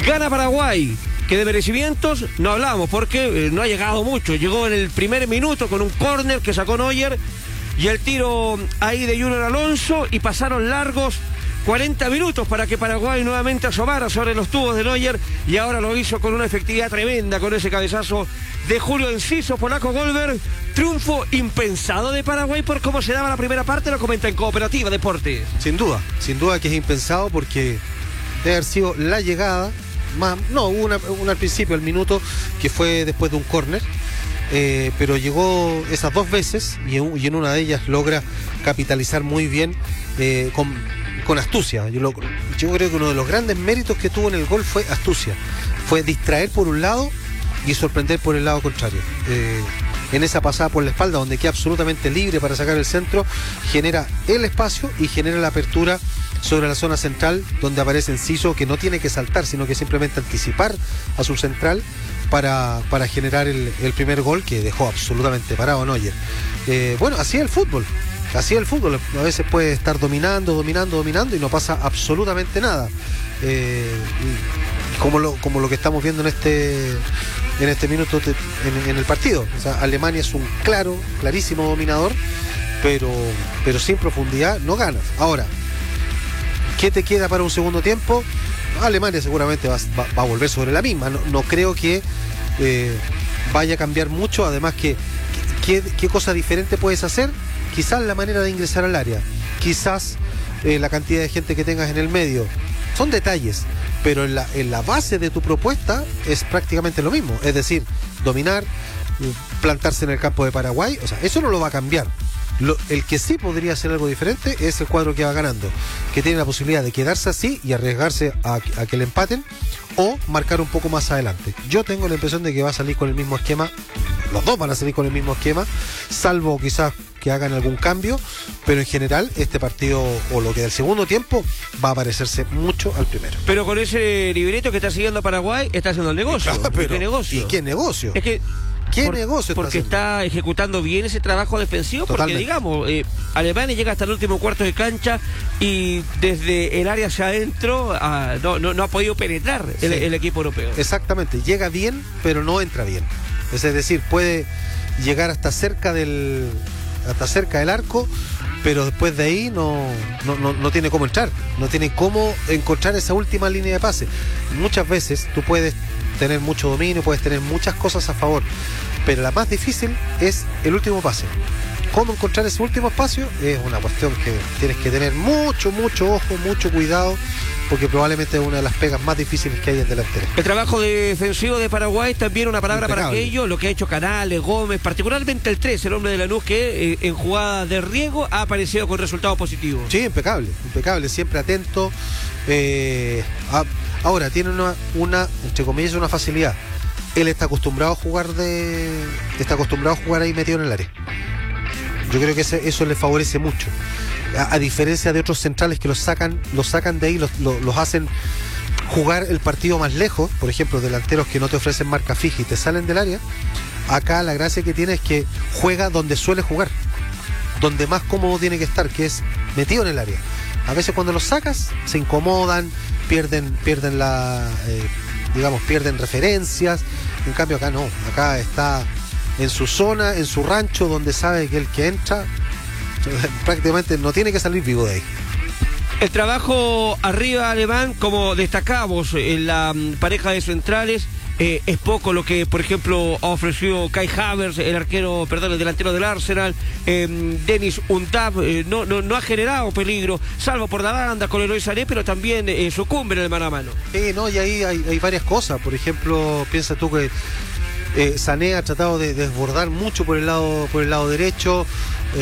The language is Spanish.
Gana Paraguay, que de merecimientos no hablamos porque no ha llegado mucho. Llegó en el primer minuto con un córner que sacó Neuer y el tiro ahí de Junior Alonso, y pasaron largos 40 minutos para que Paraguay nuevamente asomara sobre los tubos de Neuer, y ahora lo hizo con una efectividad tremenda con ese cabezazo de Julio Enciso, polaco Goldberg. Triunfo impensado de Paraguay por cómo se daba la primera parte, lo comenta en Cooperativa Deportes. Sin duda que es impensado, porque debe haber sido la llegada más, no, hubo una al principio, al minuto, que fue después de un córner, pero llegó esas dos veces y en una de ellas logra capitalizar muy bien con astucia. Yo creo que uno de los grandes méritos que tuvo en el gol fue astucia, fue distraer por un lado y sorprender por el lado contrario. En esa pasada por la espalda, donde queda absolutamente libre para sacar el centro, genera el espacio y genera la apertura sobre la zona central, donde aparece Enciso, que no tiene que saltar, sino que simplemente anticipar a su central para generar el primer gol, que dejó absolutamente parado a Neuer. Bueno, así es el fútbol. Así es el fútbol. A veces puede estar dominando y no pasa absolutamente nada. Como lo que estamos viendo en este minuto en el partido. O sea, Alemania es un clarísimo dominador, pero sin profundidad no ganas. Ahora, ¿qué te queda para un segundo tiempo? Alemania seguramente va a volver sobre la misma. No creo que vaya a cambiar mucho. Además, ¿qué cosa diferente puedes hacer? Quizás la manera de ingresar al área, quizás la cantidad de gente que tengas en el medio. Son detalles, pero en la base de tu propuesta es prácticamente lo mismo. Es decir, dominar, plantarse en el campo de Paraguay. O sea, eso no lo va a cambiar. El que sí podría hacer algo diferente es el cuadro que va ganando, que tiene la posibilidad de quedarse así y arriesgarse a que le empaten, o marcar un poco más adelante. Yo tengo la impresión de que va a salir con el mismo esquema. Los dos van a salir con el mismo esquema, salvo quizás que hagan algún cambio, pero en general este partido, o lo que del segundo tiempo, va a parecerse mucho al primero. Pero con ese libreto que está siguiendo Paraguay, está haciendo el negocio. Claro, pero, ¿qué negocio? ¿Y qué negocio? Es que negocio porque está ejecutando bien ese trabajo defensivo. Totalmente. Porque digamos, Alemania llega hasta el último cuarto de cancha y desde el área hacia adentro no ha podido penetrar el equipo europeo. Exactamente, llega bien pero no entra bien. Es decir, puede llegar hasta cerca del arco, pero después de ahí no tiene cómo entrar, no tiene cómo encontrar esa última línea de pase. Muchas veces tú puedes tener mucho dominio, puedes tener muchas cosas a favor, pero la más difícil es el último pase. Cómo encontrar ese último espacio es una cuestión que tienes que tener mucho ojo, mucho cuidado, porque probablemente es una de las pegas más difíciles que hay en delantera. El trabajo defensivo de Paraguay, también una palabra impecable para aquello, lo que ha hecho Canales, Gómez, particularmente el 3, el hombre de Lanús, que en jugada de riego ha aparecido con resultados positivos. Sí, impecable, siempre atento. Ahora tiene una entre comillas, una facilidad. Él está acostumbrado a jugar ahí metido en el área. Yo creo que eso le favorece mucho. A diferencia de otros centrales que los sacan de ahí, los hacen jugar el partido más lejos. Por ejemplo, delanteros que no te ofrecen marca fija y te salen del área. Acá la gracia que tiene es que juega donde suele jugar, donde más cómodo tiene que estar, que es metido en el área. A veces cuando los sacas se incomodan, pierden referencias. En cambio acá no, acá está en su zona, en su rancho, donde sabe que el que entra prácticamente no tiene que salir vivo de ahí. El trabajo arriba alemán, como destacamos en la pareja de centrales, es poco lo que, por ejemplo, ha ofrecido Kai Havertz, el delantero del Arsenal. Dennis Undav no ha generado peligro, salvo por la banda con Leroy Sané, pero también sucumbe en el mano a mano. Y ahí hay varias cosas. Por ejemplo, piensa tú que Sané ha tratado de desbordar mucho por el lado derecho.